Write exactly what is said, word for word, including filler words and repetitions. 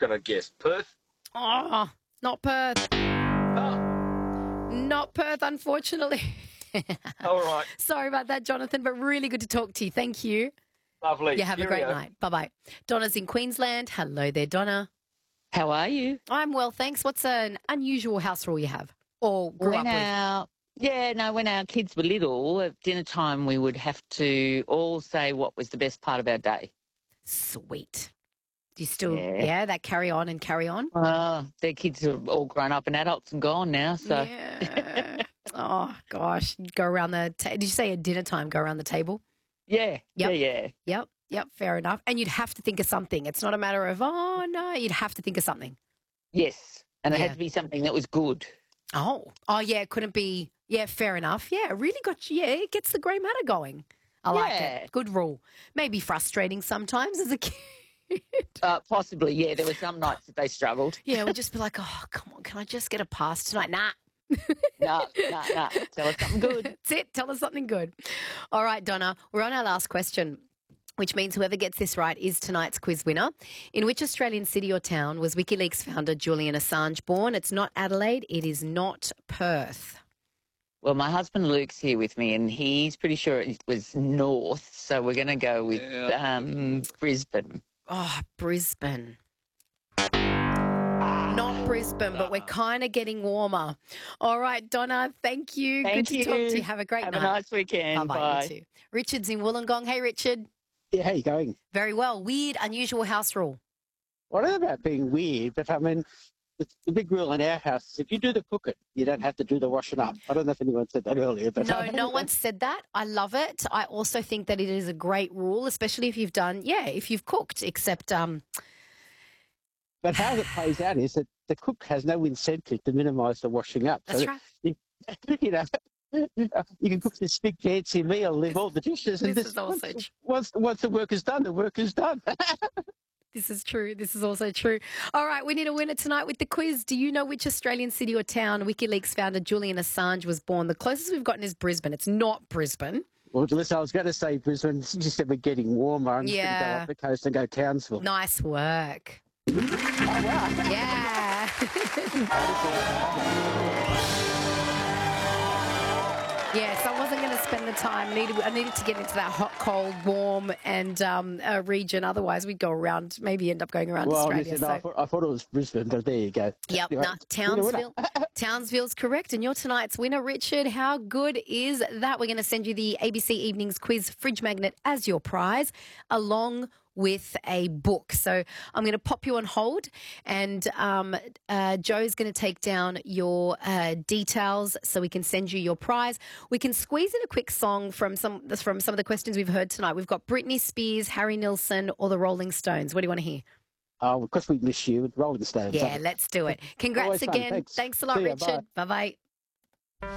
going to guess. Perth? Oh, not Perth. Oh, Not Perth, unfortunately. all right. Sorry about that, Jonathan, but really good to talk to you. Thank you. Lovely. You have a great Cheerio. night. Bye-bye. Donna's in Queensland. Hello there, Donna. How are you? I'm well, thanks. What's an unusual house rule you have or grew when up with? our yeah, no, when our kids were little, at dinner time we would have to all say what was the best part of our day. Sweet. Do you still, yeah. Yeah. that carry on and carry on? Uh, their kids are all grown up and adults and gone now, so Yeah. Oh, gosh. You'd go around the ta- Did you say at dinner time, go around the table? yeah, Yep. yeah, yeah. Yep. Yep. Fair enough. And you'd have to think of something. It's not a matter of, oh, no, you'd have to think of something. Yes, and it Yeah. had to be something that was good. Oh. Oh, yeah. It couldn't be. Yeah, fair enough. Yeah, it really got you. Yeah, it gets the grey matter going. I like Yeah. it. Good rule. Maybe frustrating sometimes as a kid. Uh, possibly, yeah. There were some nights that they struggled. Yeah, we'd just be like, oh, come on, can I just get a pass tonight? Nah. No, no, no. Tell us something good. That's it. Tell us something good. All right, Donna, we're on our last question, which means whoever gets this right is tonight's quiz winner. In which Australian city or town was WikiLeaks founder Julian Assange born? It's not Adelaide. It is not Perth. Well, my husband Luke's here with me, and he's pretty sure it was north, so we're going to go with Yeah. um, Brisbane. Oh, Brisbane. Not Brisbane, but we're kind of getting warmer. All right, Donna, thank you. Thank Good to you. talk to you. Have a great Have night. a nice weekend. Bye-bye, Bye. you too. Richard's in Wollongong. Hey, Richard. Yeah, how you going? Very well. Weird, unusual house rule. Well, I don't know about being weird, but I mean, the, the big rule in our house is if you do the cooking, you don't have to do the washing up. I don't know if anyone said that earlier, but No, no one said that. I love it. I also think that it is a great rule, especially if you've done, yeah, if you've cooked, except, um, But how it plays out is that the cook has no incentive to minimise the washing up. that's so, right. You, you know, you can cook this big fancy meal, leave all the dishes, and This this, is also once, true. once, once the work is done, the work is done. This is true. This is also true. All right, we need a winner tonight with the quiz. Do you know which Australian city or town WikiLeaks founder Julian Assange was born? The closest we've gotten is Brisbane. It's not Brisbane. Well, listen, I was going to say Brisbane, you said we're getting warmer. I'm just going to Yeah. go up the coast and go Townsville. Nice work. Yeah. Yes, I wasn't going to spend the time. I needed, I needed to get into that hot, cold, warm and um, uh, region. Otherwise, we'd go around, maybe end up going around Well, Australia. listen, so. I, thought, I thought it was Brisbane, but there you go. Yep, Anyway, nah, winner, winner. Townsville. Townsville's correct. And you're tonight's winner, Richard. How good is that? We're going to send you the A B C Evenings Quiz Fridge Magnet as your prize, along with a book. So I'm going to pop you on hold, and um, uh, Joe's going to take down your uh, details so we can send you your prize. We can squeeze in a quick song from some from some of the questions we've heard tonight. We've got Britney Spears, Harry Nilsson, or the Rolling Stones. What do you want to hear? Oh, of course we miss you with Rolling Stones. Yeah, let's do it. Congrats Always fun. again. Thanks. Thanks a lot, See ya, Richard. Bye bye.